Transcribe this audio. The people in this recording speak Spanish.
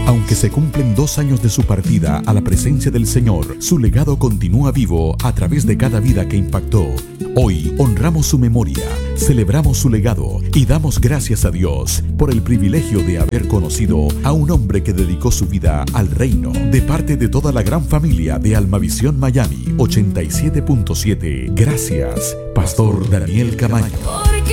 Aunque se cumplen 2 años de su partida a la presencia del Señor, su legado continúa vivo a través de cada vida que impactó. Hoy honramos su memoria, celebramos su legado y damos gracias a Dios por el privilegio de haber conocido a un hombre que dedicó su vida al reino. De parte de toda la gran familia de Almavisión Miami 87.7, gracias, Pastor Daniel Camaño.